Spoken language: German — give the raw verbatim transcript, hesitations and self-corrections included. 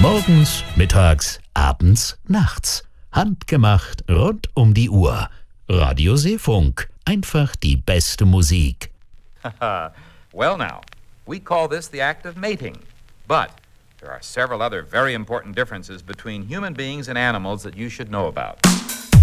Morgens, mittags, abends, nachts. Handgemacht rund um die Uhr. Radio Seefunk. Einfach die beste Musik. Well now, we call this the act of mating. But there are several other very important differences between human beings and animals that you should know about.